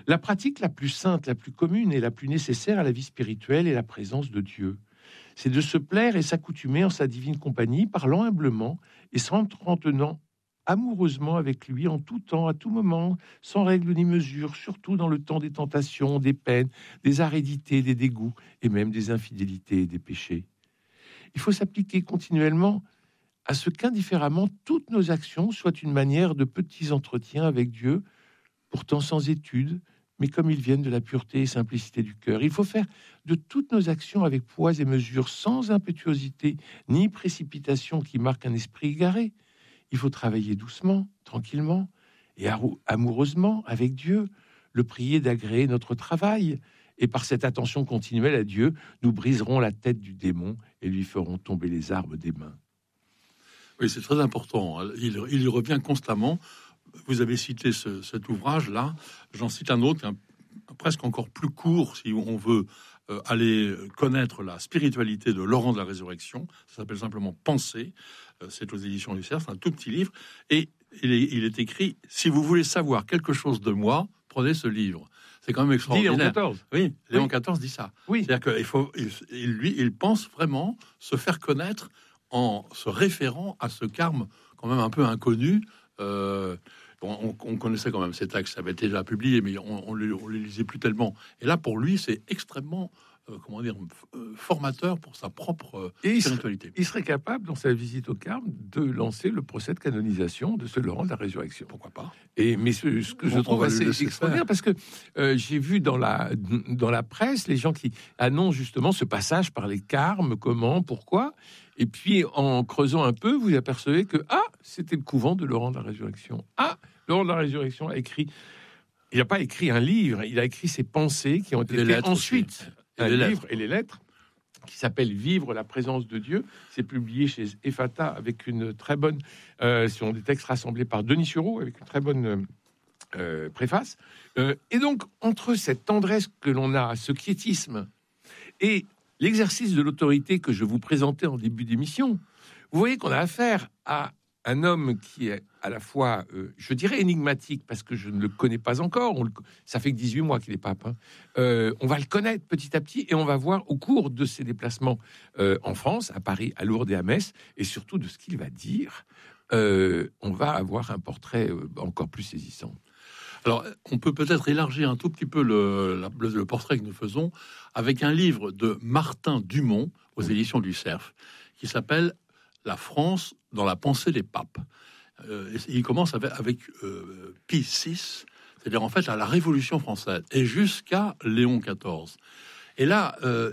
La pratique la plus sainte, la plus commune et la plus nécessaire à la vie spirituelle est la présence de Dieu. C'est de se plaire et s'accoutumer en sa divine compagnie, parlant humblement et s'entretenant amoureusement avec lui en tout temps, à tout moment, sans règle ni mesure, surtout dans le temps des tentations, des peines, des aridités, des dégoûts et même des infidélités et des péchés. Il faut s'appliquer continuellement à ce qu'indifféremment toutes nos actions soient une manière de petits entretiens avec Dieu, pourtant sans étude, mais comme ils viennent de la pureté et simplicité du cœur. Il faut faire de toutes nos actions avec poids et mesure, sans impétuosité ni précipitation qui marque un esprit égaré. Il faut travailler doucement, tranquillement et amoureusement avec Dieu, le prier d'agréer notre travail. Et par cette attention continuelle à Dieu, nous briserons la tête du démon et lui ferons tomber les armes des mains. Oui, c'est très important. Il y revient constamment. Vous avez cité cet ouvrage-là. J'en cite un autre, presque encore plus court, si on veut aller connaître la spiritualité de Laurent de la Résurrection. Ça s'appelle simplement Penser. C'est aux éditions du Cerf. C'est un tout petit livre. Et il est écrit « Si vous voulez savoir quelque chose de moi, prenez ce livre ». C'est quand même extraordinaire. Léon XIV. Oui, Léon XIV dit ça. Oui. C'est-à-dire qu'il pense vraiment se faire connaître en se référant à ce carme quand même un peu inconnu. On connaissait quand même ces textes, ça avait été déjà publié, mais on les lisait plus tellement. Et là, pour lui, c'est extrêmement, formateur pour sa propre spiritualité. Il serait capable, dans sa visite au Carme, de lancer le procès de canonisation de ce Laurent de la Résurrection. Pourquoi pas ? Mais ce que je trouve assez extraordinaire, parce que j'ai vu dans la presse les gens qui annoncent justement ce passage par les Carmes, comment, pourquoi. Et puis, en creusant un peu, vous apercevez que, c'était le couvent de Laurent de la Résurrection. Laurent de la Résurrection a écrit... Il n'a pas écrit un livre, il a écrit ses pensées qui ont été faites ensuite. Un livre et les lettres qui s'appelle Vivre la présence de Dieu. C'est publié chez Ephata avec une très bonne... ce sont des textes rassemblés par Denis Sureau avec une très bonne préface. Et donc, entre cette tendresse que l'on a, ce quiétisme et l'exercice de l'autorité que je vous présentais en début d'émission, vous voyez qu'on a affaire à un homme qui est à la fois, je dirais, énigmatique, parce que je ne le connais pas encore. Ça fait que 18 mois qu'il est pape. On va le connaître petit à petit, et on va voir au cours de ses déplacements en France, à Paris, à Lourdes et à Metz, et surtout de ce qu'il va dire, on va avoir un portrait encore plus saisissant. Alors, on peut peut-être élargir un tout petit peu le portrait que nous faisons avec un livre de Martin Dumont aux éditions du Cerf qui s'appelle « La France dans la pensée des papes ». Il commence avec Pie VI, c'est-à-dire en fait à la Révolution française et jusqu'à Léon XIV. Et là,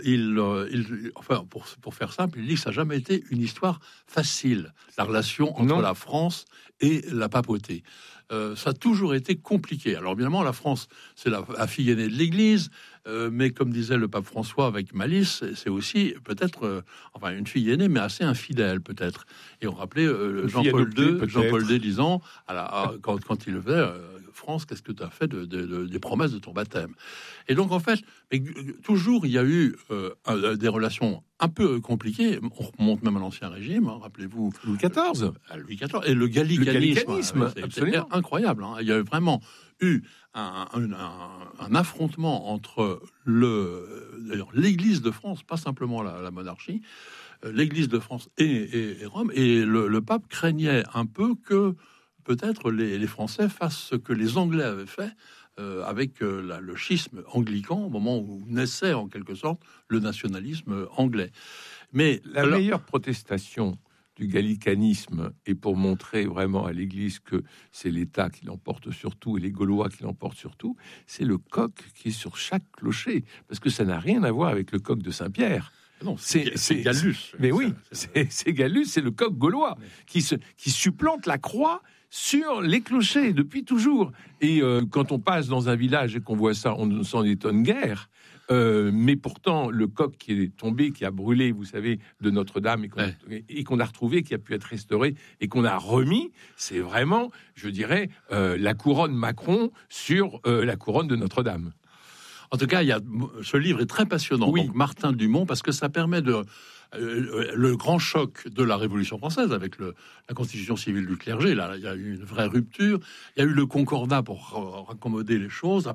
pour faire simple, il dit que ça n'a jamais été une histoire facile, la relation entre la France et la papauté. Ça a toujours été compliqué. Alors évidemment, la France, c'est la fille aînée de l'Église, mais comme disait le pape François avec malice, c'est aussi peut-être une fille aînée, mais assez infidèle peut-être. Et on rappelait Jean-Paul II disant, quand il le faisait, France, qu'est-ce que tu as fait des promesses de ton baptême? Et donc en fait, toujours il y a eu des relations un peu compliquées. On remonte même à l'Ancien Régime, rappelez-vous. Louis XIV. Louis XIV. Et le gallicanisme, c'était incroyable. Il y a vraiment eu un affrontement entre l'Église de France, pas simplement la monarchie, l'Église de France et Rome. Et le pape craignait un peu que peut-être les Français fassent ce que les Anglais avaient fait avec le schisme anglican, au moment où naissait en quelque sorte le nationalisme anglais. Mais la meilleure protestation du gallicanisme, et pour montrer vraiment à l'Église que c'est l'État qui l'emporte sur tout et les Gaulois qui l'emportent sur tout, c'est le coq qui est sur chaque clocher, parce que ça n'a rien à voir avec le coq de Saint-Pierre. Non, c'est Gallus. Mais oui, c'est Gallus, c'est le coq gaulois qui supplante la croix sur les clochers depuis toujours. Et quand on passe dans un village et qu'on voit ça, on ne s'en étonne guère. Mais pourtant, le coq qui est tombé, qui a brûlé, vous savez, de Notre-Dame et qu'on a retrouvé, qui a pu être restauré et qu'on a remis, c'est vraiment, je dirais, la couronne Macron sur la couronne de Notre-Dame. En tout cas, ce livre est très passionnant. Oui. Donc, Martin Dumont, parce que ça permet le grand choc de la Révolution française avec la constitution civile du clergé. Là, il y a eu une vraie rupture. Il y a eu le Concordat pour raccommoder les choses.